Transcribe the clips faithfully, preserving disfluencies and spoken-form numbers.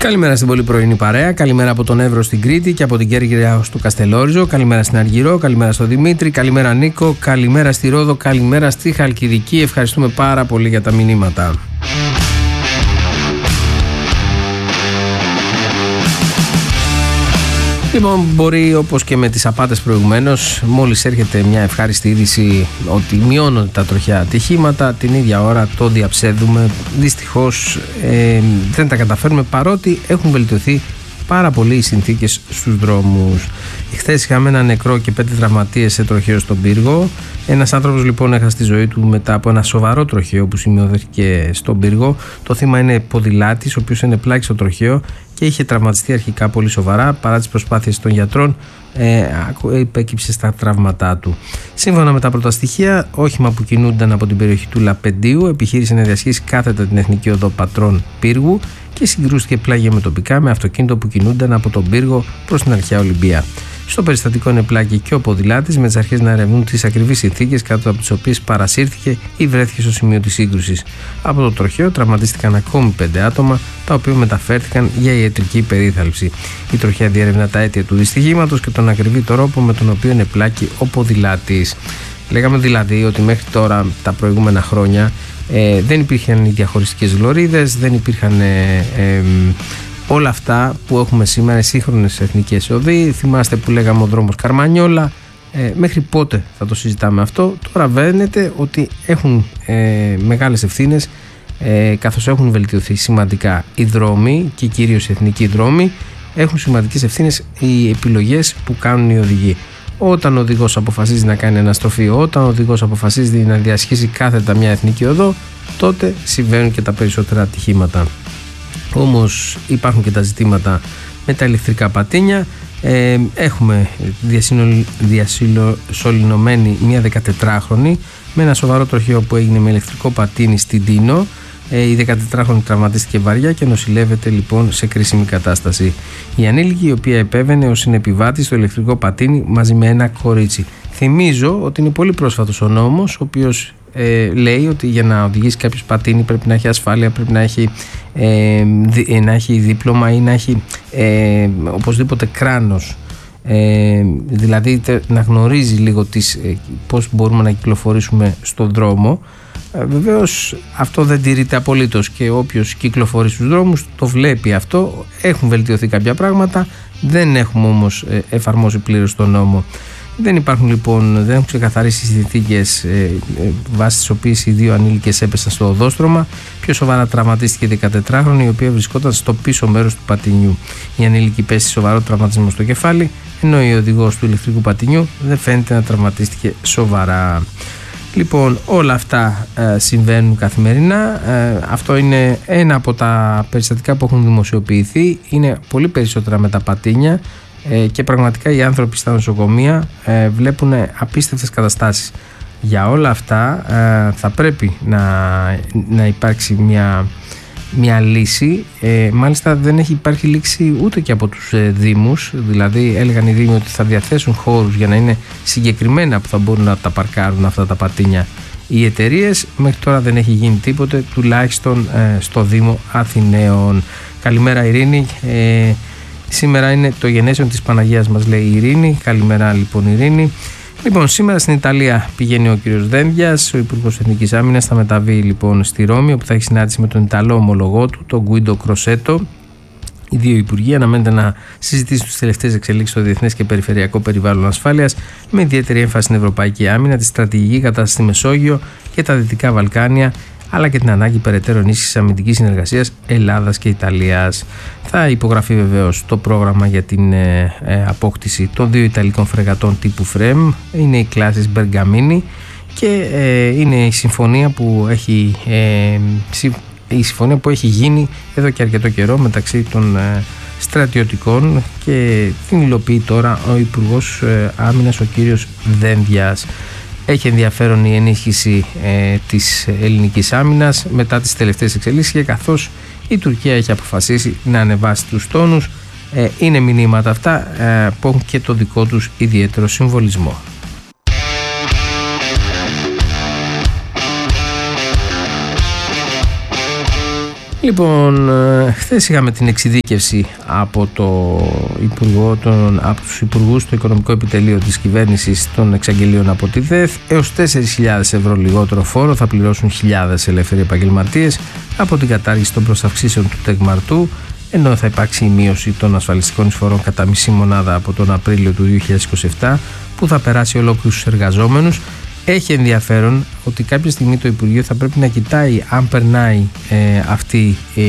Καλημέρα στην πολύ πρωινή παρέα. Καλημέρα από τον Εύρο στην Κρήτη και από την Κέρκυρα στο Καστελόριζο. Καλημέρα στην Αργυρό. Καλημέρα στον Δημήτρη. Καλημέρα Νίκο. Καλημέρα στη Ρόδο. Καλημέρα στη Χαλκιδική. Ευχαριστούμε πάρα πολύ για τα μηνύματα. Λοιπόν, μπορεί όπως και με τις απάτες προηγουμένως, μόλις έρχεται μια ευχάριστη είδηση ότι μειώνονται τα τροχαία ατυχήματα, την ίδια ώρα το διαψεύδουμε. Δυστυχώς ε, δεν τα καταφέρνουμε, παρότι έχουν βελτιωθεί πάρα πολύ οι συνθήκες στους δρόμους. Χθες είχαμε ένα νεκρό και πέντε τραυματίες σε τροχαίο στον Πύργο. Ένας άνθρωπος λοιπόν έχασε τη ζωή του μετά από ένα σοβαρό τροχαίο που σημειώθηκε στον Πύργο. Το θύμα είναι ποδηλάτης, ο οποίος είναι πλάκη στο τροχαίο και είχε τραυματιστεί αρχικά πολύ σοβαρά. Παρά τις προσπάθειες των γιατρών, ε, υπέκυψε στα τραύματά του. Σύμφωνα με τα πρώτα στοιχεία, όχημα που κινούνταν από την περιοχή του Λαπεντίου επιχείρησε να διασχίσει κάθετα την εθνική οδό Πατρών Πύργου και συγκρούστηκε πλάγια με τοπικά με αυτοκίνητο που κινούνταν από τον Πύργο προς την αρχαία Ολυμπία. Στο περιστατικό είναι πλάκη και ο ποδηλάτης, με τις αρχές να ερευνούν τις ακριβείς συνθήκες κάτω από τις οποίες παρασύρθηκε ή βρέθηκε στο σημείο της σύγκρουσης. Από το τροχαίο τραυματίστηκαν ακόμη πέντε άτομα, τα οποία μεταφέρθηκαν για ιατρική περίθαλψη. Η τροχαία διέρευνα τα αίτια του δυστυχήματος και τον ακριβή τρόπο με τον οποίο είναι πλάκη ο ποδηλάτης. Λέγαμε δηλαδή ότι μέχρι τώρα, τα προηγούμενα χρόνια, ε, δεν υπήρχαν οι διαχωριστικές λωρίδες, δεν υπήρχαν ε, ε, όλα αυτά που έχουμε σήμερα, σύγχρονες εθνικές οδοί. Θυμάστε που λέγαμε ο δρόμος Καρμανιόλα. Ε, μέχρι πότε θα το συζητάμε αυτό? Τώρα βαίνεται ότι έχουν ε, μεγάλες ευθύνες, ε, καθώς έχουν βελτιωθεί σημαντικά οι δρόμοι και κυρίως οι εθνικοί δρόμοι. Έχουν σημαντικές ευθύνες οι επιλογές που κάνουν οι οδηγοί. Όταν ο οδηγός αποφασίζει να κάνει αναστροφή, όταν ο οδηγός αποφασίζει να διασχίσει κάθετα μια εθνική οδό, τότε συμβαίνουν και τα περισσότερα ατυχήματα. Όμως υπάρχουν και τα ζητήματα με τα ηλεκτρικά πατίνια. Ε, έχουμε διασωληνωμένη μια δεκατετράχρονη με ένα σοβαρό τροχαίο που έγινε με ηλεκτρικό πατίνι στην Τίνο. Ε, η δεκατετράχρονη τραυματίστηκε βαριά και νοσηλεύεται λοιπόν σε κρίσιμη κατάσταση. Η ανήλικη, η οποία επέβαινε ως συνεπιβάτη στο ηλεκτρικό πατίνι μαζί με ένα κορίτσι. Θυμίζω ότι είναι πολύ πρόσφατος ο νόμος, ο οποίος ε, λέει ότι για να οδηγήσει κάποιος πατίνι πρέπει να έχει ασφάλεια, πρέπει να έχει, ε, δι, να έχει δίπλωμα ή να έχει ε, οπωσδήποτε κράνος. Ε, δηλαδή να γνωρίζει λίγο τις, ε, πώς μπορούμε να κυκλοφορήσουμε στον δρόμο. Ε, βεβαίως αυτό δεν τηρείται απολύτως και όποιος κυκλοφορεί στους δρόμους το βλέπει αυτό. Έχουν βελτιωθεί κάποια πράγματα, δεν έχουμε όμως ε, εφαρμόσει πλήρως τον νόμο. Δεν υπάρχουν λοιπόν, δεν έχουν ξεκαθαρίσει οι συνθήκες ε, ε, βάσει τις οποίες οι δύο ανήλικες έπεσαν στο οδόστρωμα. Πιο σοβαρά τραυματίστηκε η δεκατετράχρονη, η οποία βρισκόταν στο πίσω μέρος του πατινιού. Η ανήλικη πέσει σοβαρό τραυματισμό στο κεφάλι, ενώ η οδηγός του ηλεκτρικού πατινιού δεν φαίνεται να τραυματίστηκε σοβαρά. Λοιπόν, όλα αυτά ε, συμβαίνουν καθημερινά. Ε, αυτό είναι ένα από τα περιστατικά που έχουν δημοσιοποιηθεί. Είναι πολύ περισσότερα με τα πατίνια. Και πραγματικά οι άνθρωποι στα νοσοκομεία ε, βλέπουν απίστευτες καταστάσεις. Για όλα αυτά ε, θα πρέπει να, να υπάρξει μια, μια λύση. Ε, μάλιστα δεν έχει υπάρχει λύση ούτε και από τους ε, δήμους. Δηλαδή έλεγαν οι δήμοι ότι θα διαθέσουν χώρους για να είναι συγκεκριμένα που θα μπορούν να τα παρκάρουν αυτά τα πατίνια οι εταιρείες. Μέχρι τώρα δεν έχει γίνει τίποτε, τουλάχιστον ε, στο Δήμο Αθηναίων. Καλημέρα Ειρήνη. ε, Σήμερα είναι το γενέσεων της Παναγίας μας, λέει η Ειρήνη. Καλημέρα λοιπόν Ειρήνη. Λοιπόν, σήμερα στην Ιταλία πηγαίνει ο κύριος Δένδιας, ο Υπουργός Εθνικής Άμυνας. Θα μεταβεί λοιπόν στη Ρώμη, όπου θα έχει συνάντηση με τον Ιταλό ομολογό του, τον Γκουίντο Κροσέτο. Οι δύο υπουργοί αναμένεται να συζητήσουν τις τελευταίες εξελίξεις στο διεθνές και περιφερειακό περιβάλλον ασφάλειας, με ιδιαίτερη έμφαση στην ευρωπαϊκή άμυνα, τη στρατηγική κατάσταση στη Μεσόγειο και τα Δυτικά Βαλκάνια, αλλά και την ανάγκη περαιτέρω ενίσχυσης αμυντικής συνεργασίας Ελλάδας και Ιταλίας. Θα υπογραφεί βεβαίως το πρόγραμμα για την ε, ε, απόκτηση των δύο Ιταλικών φρεγατών τύπου Φρέμ. Είναι οι κλάσεις Μπεργαμίνη και ε, είναι η συμφωνία που έχει, ε, η συμφωνία που έχει γίνει εδώ και αρκετό καιρό μεταξύ των ε, στρατιωτικών, και την υλοποιεί τώρα ο Υπουργός ε, Άμυνας, ο κύριος Δένδιας. Έχει ενδιαφέρον η ενίσχυση ε, της ελληνικής άμυνας μετά τις τελευταίες εξελίξεις, και καθώς η Τουρκία έχει αποφασίσει να ανεβάσει τους τόνους, ε, είναι μηνύματα αυτά ε, που έχουν και το δικό τους ιδιαίτερο συμβολισμό. Λοιπόν, χθες είχαμε την εξειδίκευση από, το υπουργό, τον, από τους υπουργούς στο Οικονομικό Επιτελείο της Κυβέρνησης των εξαγγελίων από τη ΔΕΘ. Έως τέσσερις χιλιάδες ευρώ λιγότερο φόρο θα πληρώσουν χιλιάδες ελεύθεροι επαγγελματίες από την κατάργηση των προσαυξήσεων του τεκμαρτού, ενώ θα υπάρξει η μείωση των ασφαλιστικών εισφορών κατά μισή μονάδα από τον Απρίλιο του δύο χιλιάδες είκοσι επτά, που θα περάσει ολόκληρους τους εργαζόμενους. Έχει ενδιαφέρον ότι κάποια στιγμή το Υπουργείο θα πρέπει να κοιτάει αν περνάει ε, αυτή ε,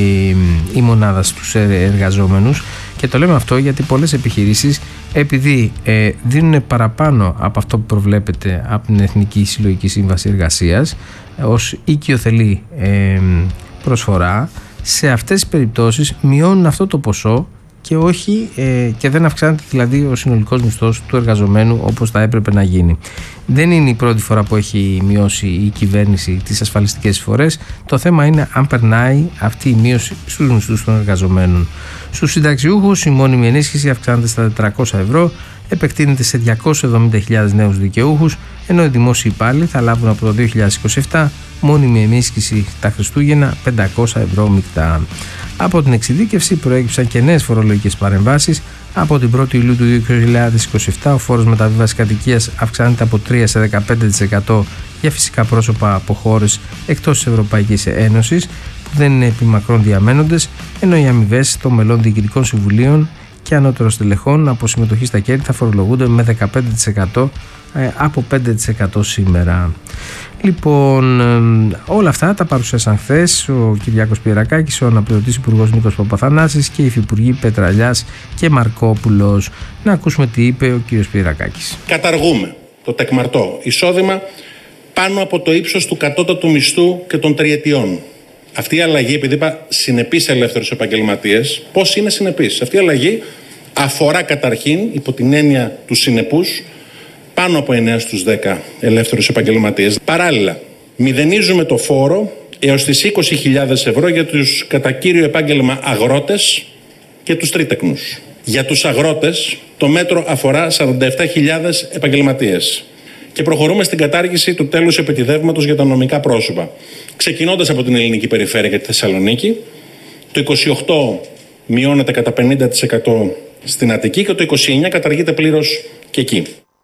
η μονάδα στους εργαζόμενους, και το λέμε αυτό γιατί πολλές επιχειρήσεις, επειδή ε, δίνουν παραπάνω από αυτό που προβλέπεται από την Εθνική Συλλογική Σύμβαση Εργασίας ως οικειοθελή ε, προσφορά, σε αυτές τις περιπτώσεις μειώνουν αυτό το ποσό και, όχι, ε, και δεν αυξάνεται δηλαδή ο συνολικός μισθός του εργαζομένου όπως θα έπρεπε να γίνει. Δεν είναι η πρώτη φορά που έχει μειώσει η κυβέρνηση τις ασφαλιστικές εισφορές. Το θέμα είναι αν περνάει αυτή η μείωση στους μισθούς των εργαζομένων. Στους συνταξιούχους η μόνιμη ενίσχυση αυξάνεται στα τετρακόσια ευρώ, επεκτείνεται σε διακόσιες εβδομήντα χιλιάδες νέους δικαιούχους, ενώ οι δημόσιοι υπάλληλοι θα λάβουν από το δύο χιλιάδες είκοσι επτά μόνιμη ενίσχυση τα Χριστούγεννα πεντακόσια ευρώ μεικτά. Από την εξειδίκευση προέκυψαν και νέες φορολογικές παρεμβάσεις. Από την πρώτη Ιουλίου του δύο χιλιάδες είκοσι επτά ο φόρος μεταβίβασης κατοικίας αυξάνεται από τρία τοις εκατό σε δεκαπέντε τοις εκατό για φυσικά πρόσωπα από χώρες εκτός της Ευρωπαϊκής Ένωσης που δεν είναι επιμακρών διαμένοντες, ενώ οι αμοιβές των μελών διοικητικών συμβουλίων και ανώτερων στελεχών από συμμετοχή στα κέρδη θα φορολογούνται με δεκαπέντε τοις εκατό από πέντε τοις εκατό σήμερα. Λοιπόν, όλα αυτά τα παρουσίασαν χθες ο Κυριάκος Πιερακάκης, ο αναπληρωτής υπουργός Νίκος Παπαθανάσης και οι υφυπουργοί Πετραλιάς και Μαρκόπουλος. Να ακούσουμε τι είπε ο κ. Πιερακάκης. Καταργούμε το τεκμαρτό εισόδημα πάνω από το ύψος του κατώτατου μισθού και των τριετιών. Αυτή η αλλαγή, επειδή είπα συνεπείς ελεύθερους επαγγελματίες, πώς είναι συνεπείς? Αυτή η αλλαγή αφορά καταρχήν, υπό την έννοια του συνεπούς, πάνω από εννέα στους δέκα ελεύθερους επαγγελματίες. Παράλληλα, μηδενίζουμε το φόρο έως τις είκοσι χιλιάδες ευρώ για τους κατά κύριο επάγγελμα αγρότες και τους τρίτεκνους. Για τους αγρότες το μέτρο αφορά σαράντα επτά χιλιάδες επαγγελματίες. Και προχωρούμε στην κατάργηση του τέλους επιτιδεύματος για τα νομικά πρόσωπα. Ξεκινώντας από την ελληνική περιφέρεια και τη Θεσσαλονίκη, το είκοσι οκτώ μειώνεται κατά πενήντα τοις εκατό στην Αττική και το είκοσι εννέα καταργείται πλήρως και εκεί.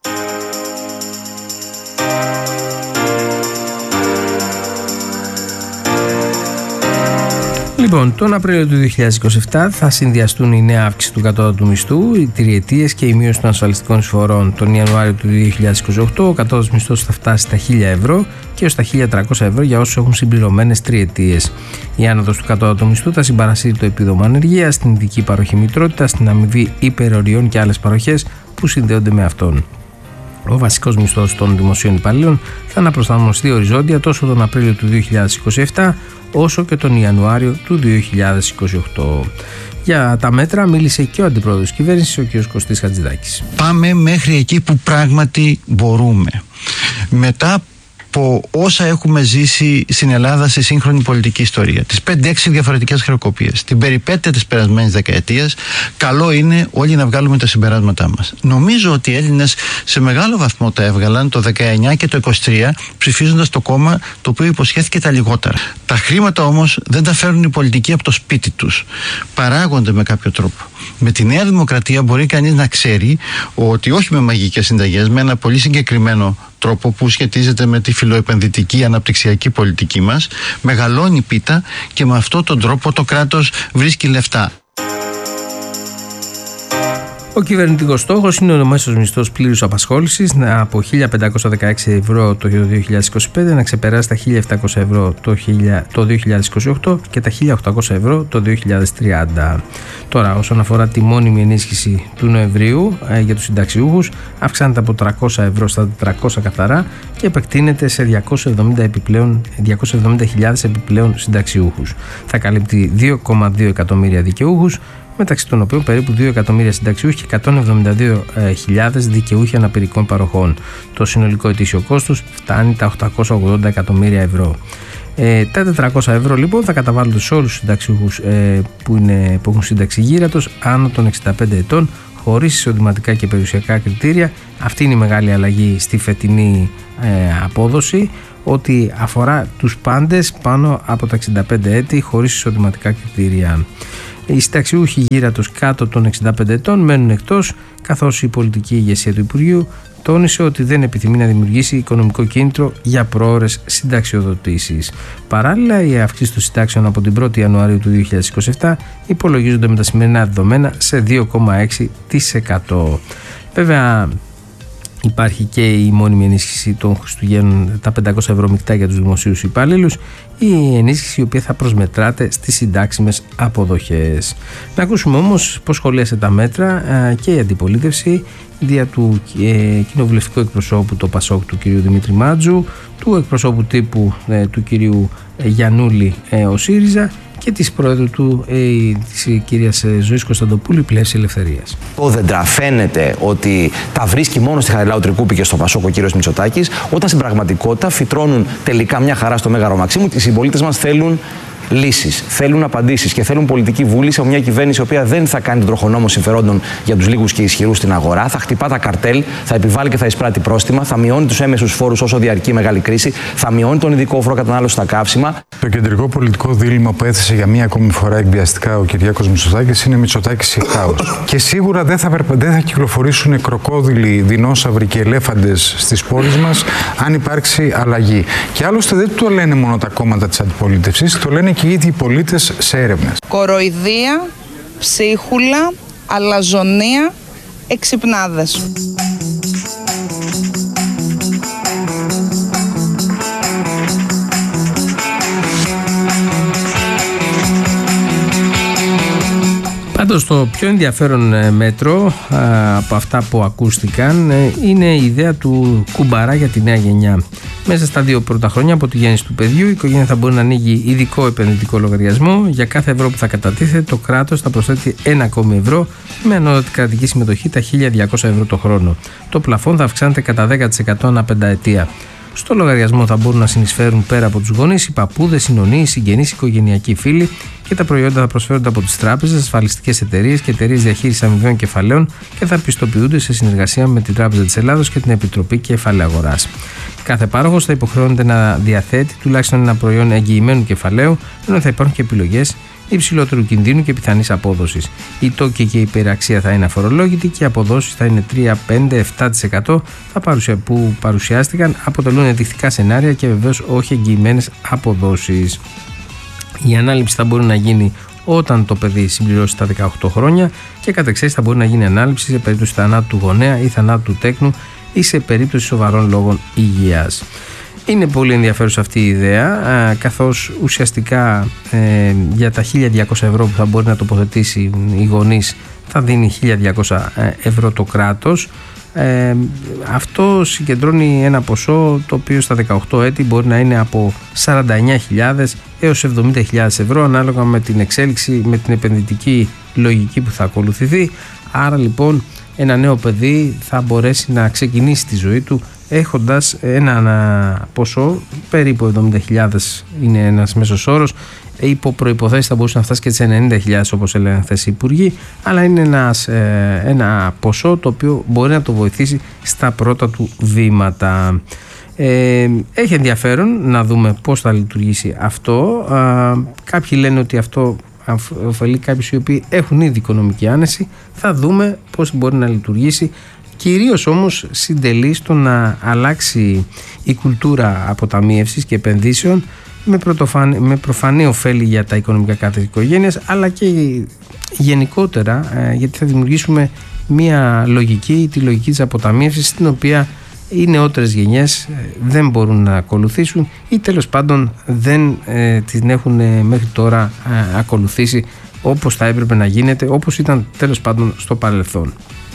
Λοιπόν, τον Απρίλιο του δύο χιλιάδες είκοσι επτά θα συνδυαστούν η νέα αύξηση του κατώτατου μισθού, οι τριετίες και η μείωση των ασφαλιστικών εισφορών. Τον Ιανουάριο του δύο χιλιάδες είκοσι οκτώ ο κατώτατος μισθός θα φτάσει στα χίλια ευρώ και έως τα χίλια τριακόσια ευρώ για όσους έχουν συμπληρωμένες τριετίες. Η άνοδος του κατώτατου μισθού θα συμπαρασύρει το επίδομα ανεργίας, την ειδική παροχή μητρότητα, στην αμοιβή υπεροριών και άλλες παροχές που συνδέονται με αυτόν. Ο βασικός μισθός των δημοσίων υπαλλήλων θα αναπροσαρμοστεί οριζόντια τόσο τον Απρίλιο του δύο χιλιάδες είκοσι επτά όσο και τον Ιανουάριο του δύο χιλιάδες είκοσι οκτώ. Για τα μέτρα μίλησε και ο αντιπρόεδρος της κυβέρνησης, ο κ. Κωστής Χατζηδάκης. Πάμε μέχρι εκεί που πράγματι μπορούμε. Μετά από όσα έχουμε ζήσει στην Ελλάδα στη σύγχρονη πολιτική ιστορία, τις πέντε έξι διαφορετικές χρεοκοπίες, την περιπέτεια της περασμένης δεκαετίας, καλό είναι όλοι να βγάλουμε τα συμπεράσματά μας. Νομίζω ότι οι Έλληνες σε μεγάλο βαθμό τα έβγαλαν το δεκαεννιά και το είκοσι τρία, ψηφίζοντας το κόμμα το οποίο υποσχέθηκε τα λιγότερα. Τα χρήματα όμως δεν τα φέρνουν οι πολιτικοί από το σπίτι τους. Παράγονται με κάποιο τρόπο. Με τη Νέα Δημοκρατία μπορεί κανείς να ξέρει ότι όχι με μαγικές συνταγές, με ένα πολύ συγκεκριμένο τρόπο που σχετίζεται με τη φιλοεπενδυτική αναπτυξιακή πολιτική μας, μεγαλώνει πίτα και με αυτόν τον τρόπο το κράτος βρίσκει λεφτά. Ο κυβερνητικός στόχος είναι ο μέσος μισθός πλήρους απασχόλησης από χίλια πεντακόσια δεκαέξι ευρώ το δύο χιλιάδες είκοσι πέντε να ξεπεράσει τα χίλια επτακόσια ευρώ το δύο χιλιάδες είκοσι οκτώ και τα χίλια οκτακόσια ευρώ το δύο χιλιάδες τριάντα. Τώρα, όσον αφορά τη μόνιμη ενίσχυση του Νοεμβρίου ε, για τους συνταξιούχους, αυξάνεται από τριακόσια ευρώ στα τετρακόσια καθαρά και επεκτείνεται σε διακόσιες εβδομήντα χιλιάδες επιπλέον συνταξιούχους. Θα καλύπτει δύο κόμμα δύο εκατομμύρια δικαιούχους, μεταξύ των οποίων περίπου δύο εκατομμύρια συνταξιούχοι και εκατόν εβδομήντα δύο χιλιάδες δικαιούχοι αναπηρικών παροχών. Το συνολικό ετήσιο κόστος φτάνει τα οκτακόσια ογδόντα εκατομμύρια ευρώ. Ε, τα τετρακόσια ευρώ λοιπόν θα καταβάλλονται σε όλους τους συνταξιούχους ε, που, είναι, που έχουν σύνταξη γύρατος άνω των εξήντα πέντε ετών, χωρίς εισοδηματικά και περιουσιακά κριτήρια. Αυτή είναι η μεγάλη αλλαγή στη φετινή ε, απόδοση. ότι αφορά τους πάντες πάνω από τα εξήντα πέντε έτη χωρίς εισοδηματικά κριτήρια. Οι συνταξιούχοι γύρατος κάτω των εξήντα πέντε ετών μένουν εκτός, καθώς η πολιτική ηγεσία του Υπουργείου τόνισε ότι δεν επιθυμεί να δημιουργήσει οικονομικό κίνητρο για πρόωρες συνταξιοδοτήσεις. Παράλληλα, οι αυξήσεις των συντάξεων από την πρώτη Ιανουαρίου του δύο χιλιάδες είκοσι επτά υπολογίζονται με τα σημερινά δεδομένα σε δύο κόμμα έξι τοις εκατό. Βέβαια, υπάρχει και η μόνιμη ενίσχυση των Χριστουγέννων, τα πεντακόσια ευρώ μεικτά για τους δημοσίους υπαλλήλους, η ενίσχυση η οποία θα προσμετράται στις συντάξιμες αποδοχές. Να ακούσουμε όμως πώς σχολίασε τα μέτρα και η αντιπολίτευση δια του ε, κοινοβουλευτικού εκπροσώπου το ΠΑΣΟΚ του κ. Δημήτρη Μάτζου, του εκπροσώπου τύπου ε, του κ. Γιαννούλη ε, ο ΣΥΡΙΖΑ και της πρόεδρου του, ε, της κυρίας Ζωής Κωνσταντοπούλου, Πλεύση Ελευθερίας. Το δεν τραφαίνεται ότι τα βρίσκει μόνο στη Χαριλάου Τρικούπη και στο Πασόκ ο κύριος Μητσοτάκης, όταν στην πραγματικότητα φυτρώνουν τελικά μια χαρά στο Μέγαρο Μαξίμου. Οι συμπολίτες μας θέλουν λύσεις, θέλουν απαντήσεις και θέλουν πολιτική βούληση από μια κυβέρνηση η οποία δεν θα κάνει τον τροχονόμο συμφερόντων για τους λίγους και ισχυρούς στην αγορά, θα χτυπά τα καρτέλ, θα επιβάλλει και θα εισπράττει πρόστιμα, θα μειώνει τους έμεσους φόρους όσο διαρκεί η μεγάλη κρίση, θα μειώνει τον ειδικό φόρο κατανάλωση στα καύσιμα. Το κεντρικό πολιτικό δίλημμα που έθεσε για μία ακόμη φορά εκβιαστικά ο Κυριάκος Μητσοτάκης είναι Μητσοτάκης ή χάος. Και σίγουρα δεν θα, δεν θα κυκλοφορήσουν κροκόδιλοι, δεινόσαυροι και ελέφαντες στις πόλεις μας αν υπάρξει αλλαγή. Και άλλωστε δεν το λένε μόνο τα κόμματα της αντιπολίτευσης, το λένε και οι ίδιοι οι πολίτες σε έρευνες. Κοροϊδία, ψίχουλα, αλαζονία, εξυπνάδες. Πάντως το πιο ενδιαφέρον μέτρο α, από αυτά που ακούστηκαν ε, είναι η ιδέα του κουμπαρά για τη νέα γενιά. Μέσα στα δύο πρώτα χρόνια από τη γέννηση του παιδιού, η οικογένεια θα μπορεί να ανοίγει ειδικό επενδυτικό λογαριασμό. Για κάθε ευρώ που θα κατατίθεται, το κράτος θα προσθέτει ένα ακόμη ευρώ με ανώτατη κρατική συμμετοχή τα χίλια διακόσια ευρώ το χρόνο. Το πλαφόν θα αυξάνεται κατά δέκα τοις εκατό ανά πενταετία. Στο λογαριασμό θα μπορούν να συνεισφέρουν πέρα από τους γονείς, οι παππούδες, οι νονοί, οι συγγενείς, οι οικογενειακοί φίλοι και τα προϊόντα θα προσφέρονται από τις τράπεζες, ασφαλιστικές εταιρείες και εταιρείες διαχείρισης αμοιβαίων κεφαλαίων και θα πιστοποιούνται σε συνεργασία με την Τράπεζα της Ελλάδος και την Επιτροπή Κεφαλαίου Αγοράς. Κάθε πάροχος θα υποχρεώνεται να διαθέτει τουλάχιστον ένα προϊόν εγγυημένου κεφαλαίου, ενώ θα υπάρχουν και επιλογές υψηλότερου κινδύνου και πιθανής απόδοσης. Η τόκοι και η υπεραξία θα είναι αφορολόγητοι και οι αποδόσεις θα είναι τρία, πέντε, επτά τοις εκατό θα παρουσια... που παρουσιάστηκαν αποτελούν ενδεικτικά σενάρια και βεβαίως όχι εγγυημένες αποδόσεις. Η ανάληψη θα μπορεί να γίνει όταν το παιδί συμπληρώσει τα δεκαοκτώ χρόνια και κατ' εξαίρεση θα μπορεί να γίνει ανάληψη σε περίπτωση θανάτου του γονέα ή θανάτου του τέκνου ή σε περίπτωση σοβαρών λόγων υγείας. Είναι πολύ ενδιαφέρουσα αυτή η ιδέα, καθώς ουσιαστικά ε, για τα χίλια διακόσια ευρώ που θα μπορεί να τοποθετήσει οι γονείς θα δίνει χίλια διακόσια ευρώ το κράτος. Ε, αυτό συγκεντρώνει ένα ποσό το οποίο στα δεκαοκτώ έτη μπορεί να είναι από σαράντα εννιά χιλιάδες έως εβδομήντα χιλιάδες ευρώ ανάλογα με την εξέλιξη, με την επενδυτική λογική που θα ακολουθηθεί. Άρα λοιπόν ένα νέο παιδί θα μπορέσει να ξεκινήσει τη ζωή του έχοντας ένα ποσό περίπου εβδομήντα χιλιάδες είναι ένας μέσος όρος, υπό προϋποθέσεις θα μπορούσε να φτάσει και τις ενενήντα χιλιάδες όπως έλεγαν χθες οι υπουργοί, αλλά είναι ένας, ένα ποσό το οποίο μπορεί να το βοηθήσει στα πρώτα του βήματα. Ε, έχει ενδιαφέρον να δούμε πώς θα λειτουργήσει αυτό. Α, κάποιοι λένε ότι αυτό ωφελεί κάποιους οι οποίοι έχουν ήδη οικονομική άνεση. Θα δούμε πώς μπορεί να λειτουργήσει. Κυρίως όμως συντελεί στο να αλλάξει η κουλτούρα αποταμίευσης και επενδύσεων με, με προφανή ωφέλη για τα οικονομικά κάθε οικογένειας, αλλά και γενικότερα γιατί θα δημιουργήσουμε μια λογική, τη λογική της αποταμίευσης, την οποία οι νεότερες γενιές δεν μπορούν να ακολουθήσουν ή τέλος πάντων δεν ε, την έχουν ε, μέχρι τώρα ε, ακολουθήσει όπως θα έπρεπε να γίνεται, όπως ήταν τέλος πάντων στο παρελθόν.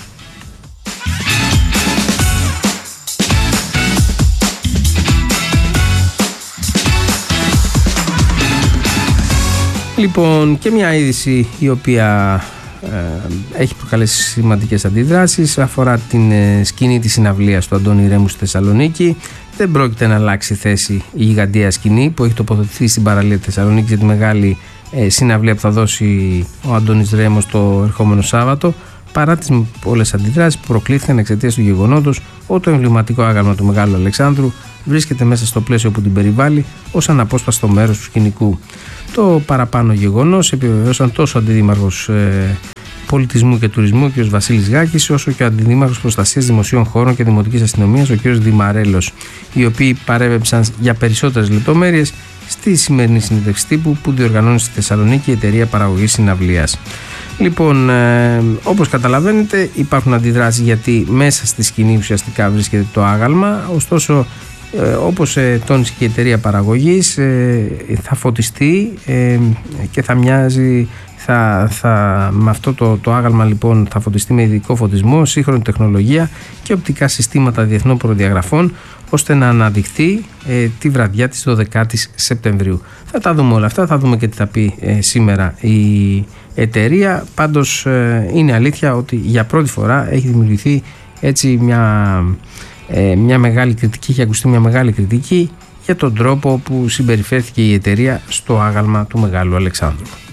Λοιπόν, και μια είδηση η οποία ε, έχει προκαλέσει σημαντικές αντιδράσεις αφορά την ε, σκηνή της συναυλίας του Αντώνη Ρέμου στη Θεσσαλονίκη. Δεν πρόκειται να αλλάξει θέση η γιγαντιαία σκηνή που έχει τοποθετηθεί στην παραλία της Θεσσαλονίκης για τη μεγάλη ε, συναυλία που θα δώσει ο Αντώνης Ρέμος το ερχόμενο Σάββατο. παρά τις πολλές αντιδράσεις που προκλήθηκαν εξαιτίας του γεγονότος ότι το εμβληματικό άγαλμα του Μεγάλου Αλεξάνδρου βρίσκεται μέσα στο πλαίσιο που την περιβάλλει ως αναπόσπαστο μέρος του σκηνικού. Το παραπάνω γεγονός επιβεβαίωσαν τόσο ο αντιδήμαρχος ε, Πολιτισμού και Τουρισμού, ο κ. Βασίλης Γάκης, όσο και ο αντιδήμαρχος Προστασίας Δημοσίων Χώρων και Δημοτικής Αστυνομίας, ο κ. Δημαρέλος, οι οποίοι παρέβεψαν για περισσότερες λεπτομέρειες στη σημερινή συνέντευξη τύπου που διοργανώνει στη Θεσσαλονίκη η εταιρεία παραγωγής συναυλίας. Λοιπόν, ε, όπως καταλαβαίνετε, υπάρχουν αντιδράσεις γιατί μέσα στη σκηνή ουσιαστικά βρίσκεται το άγαλμα, ωστόσο. Ε, όπως ε, τόνισε και η εταιρεία παραγωγής, ε, θα φωτιστεί ε, και θα μοιάζει θα, θα, με αυτό το, το άγαλμα λοιπόν θα φωτιστεί με ειδικό φωτισμό, σύγχρονη τεχνολογία και οπτικά συστήματα διεθνών προδιαγραφών, ώστε να αναδειχθεί ε, τη βραδιά της δωδεκάτης Σεπτεμβρίου. Θα τα δούμε όλα αυτά, θα δούμε και τι θα πει ε, σήμερα η εταιρεία. Πάντως ε, είναι αλήθεια ότι για πρώτη φορά έχει δημιουργηθεί έτσι μια Ε, μια μεγάλη κριτική, έχει ακουστεί μια μεγάλη κριτική για τον τρόπο που συμπεριφέρθηκε η εταιρεία στο άγαλμα του Μεγάλου Αλεξάνδρου.